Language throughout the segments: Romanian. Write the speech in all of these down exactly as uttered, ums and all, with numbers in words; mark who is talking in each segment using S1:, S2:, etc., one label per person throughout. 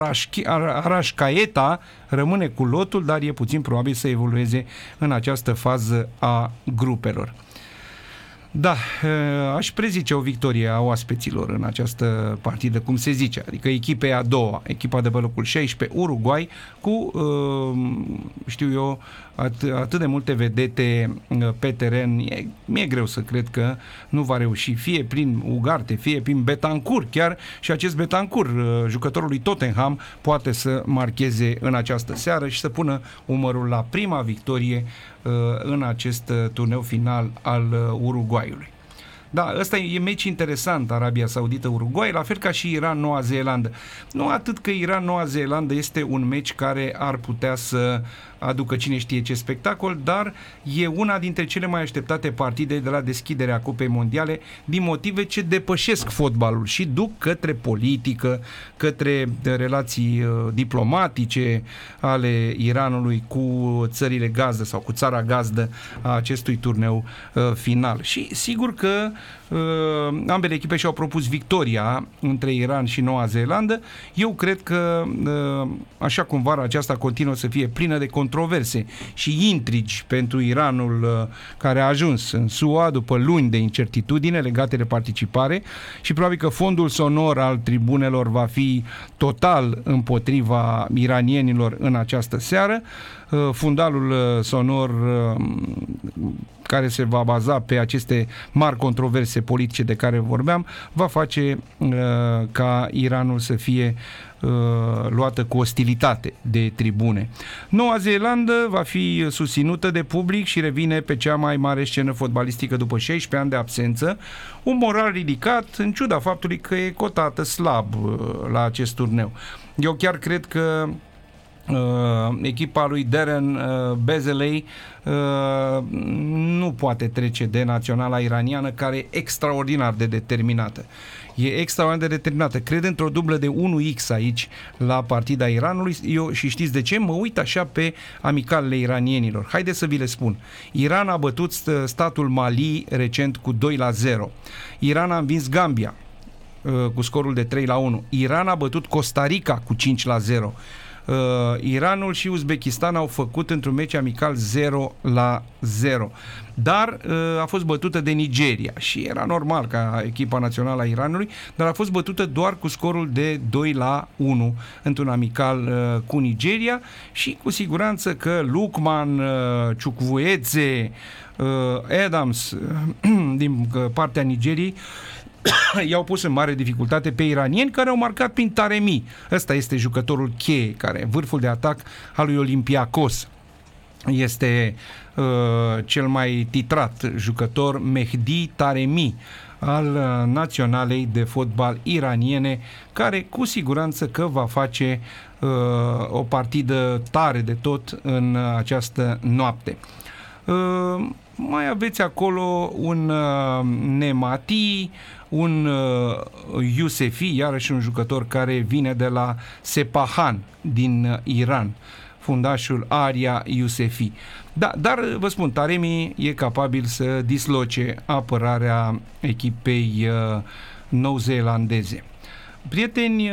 S1: Arrascaeta rămâne cu lotul, dar e puțin probabil să evolueze în această fază a grupelor. Da, aș prezice o victorie a oaspeților în această partidă, cum se zice, adică echipa a doua, echipa de pe locul șaisprezece, Uruguay, cu, știu eu, at- atât de multe vedete pe teren. E, mi-e greu să cred că nu va reuși, fie prin Ugarte, fie prin Bentancur, chiar și acest Bentancur, jucătorul lui Tottenham, poate să marcheze în această seară și să pună umărul la prima victorie în acest turneu final al Uruguayului. Da, ăsta e meci interesant, Arabia Saudită-Uruguay, la fel ca și Iran-Noua Zeelandă. Nu atât că Iran-Noua Zeelandă este un meci care ar putea să aducă cine știe ce spectacol, dar e una dintre cele mai așteptate partide de la deschiderea Cupei Mondiale din motive ce depășesc fotbalul și duc către politică, către relații uh, diplomatice ale Iranului cu țările gazdă sau cu țara gazdă a acestui turneu uh, final. Și sigur că uh, ambele echipe și-au propus victoria între Iran și Noua Zeelandă. Eu cred că uh, așa cum vara aceasta continuă să fie plină de controverse și intrigi pentru Iranul uh, care a ajuns în S U A după luni de incertitudine legate de participare și probabil că fondul sonor al tribunelor va fi total împotriva iranienilor în această seară. Uh, fundalul uh, sonor uh, care se va baza pe aceste mari controverse politice de care vorbeam, va face uh, ca Iranul să fie uh, luată cu ostilitate de tribune. Noua Zeelandă va fi susținută de public și revine pe cea mai mare scenă fotbalistică după șaisprezece ani de absență, un moral ridicat în ciuda faptului că e cotată slab uh, la acest turneu. Eu chiar cred că Uh, echipa lui Darren uh, Bezalel uh, nu poate trece de naționala iraniană, care e extraordinar de determinată. E extraordinar de determinată. Cred într-o dublă de unu x aici la partida Iranului. Eu, și știți de ce? Mă uit așa pe amicalele iranienilor. Haideți să vi le spun. Iran a bătut statul Mali recent cu doi la zero. Iran a învins Gambia uh, cu scorul de trei la unu. Iran a bătut Costa Rica cu cinci la zero. Uh, Iranul și Uzbekistan au făcut într-un meci amical zero la zero, dar uh, a fost bătută de Nigeria și era normal ca echipa națională a Iranului, dar a fost bătută doar cu scorul de doi la unu într-un amical uh, cu Nigeria și cu siguranță că Lukman, uh, Chukwueze, uh, Adams uh, din uh, partea Nigeriei i-au pus în mare dificultate pe iranieni, care au marcat prin Taremi. Ăsta este jucătorul cheie, care vârful de atac al lui Olympiacos. Este uh, cel mai titrat jucător, Mehdi Taremi, al uh, naționalei de fotbal iraniene, care cu siguranță că va face uh, o partidă tare de tot în uh, această noapte. Uh, mai aveți acolo un uh, Nemati, un uh, Yousefi, iarăși un jucător care vine de la Sepahan din uh, Iran, fundașul Aria Yousefi. Da, dar vă spun, Taremi e capabil să disloce apărarea echipei uh, nou-zeelandeze. Prieteni,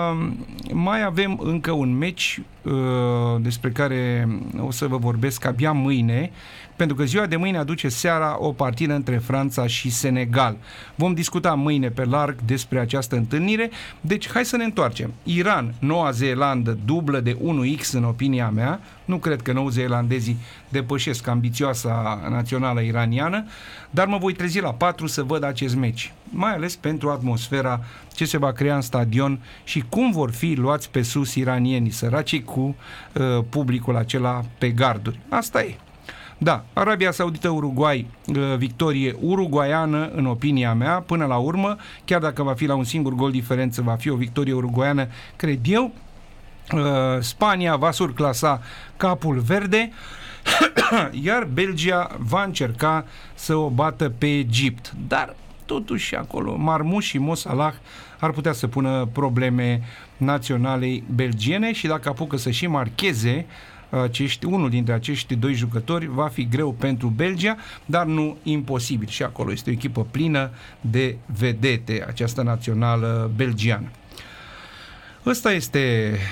S1: mai avem încă un meci despre care o să vă vorbesc abia mâine, pentru că ziua de mâine aduce seara o partidă între Franța și Senegal. Vom discuta mâine pe larg despre această întâlnire, deci hai să ne întoarcem. Iran, Noua Zeelandă, dublă de unu x în opinia mea. Nu cred că nou-zeelandezii depășesc ambițioasa națională iraniană, dar mă voi trezi la patru să văd acest meci, mai ales pentru atmosfera ce se va crea în stadion și cum vor fi luați pe sus iranienii săracii cu uh, publicul acela pe garduri. Asta e. Da, Arabia Saudită-Uruguay, uh, victorie uruguaiană în opinia mea, până la urmă, chiar dacă va fi la un singur gol diferență, va fi o victorie uruguaiană, cred eu. Uh, Spania va surclasa Capul Verde, iar Belgia va încerca să o bată pe Egipt. Dar totuși acolo Marmoush și Mo Salah ar putea să pună probleme naționalei belgiene și dacă apucă să și marcheze acești, unul dintre acești doi jucători, va fi greu pentru Belgia, dar nu imposibil. Și acolo este o echipă plină de vedete, această națională belgiană. Ăsta este